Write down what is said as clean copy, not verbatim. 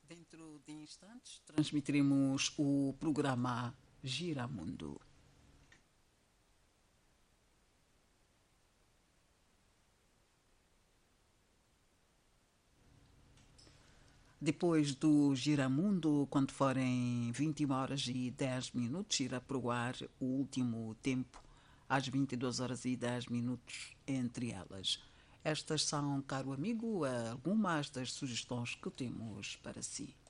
Dentro de instantes, transmitiremos o programa Giramundo. Depois do Giramundo, quando forem 21 horas e 10 minutos, irá para o ar o último tempo, às 22 horas e 10 minutos, entre elas. Estas são, caro amigo, algumas das sugestões que temos para si.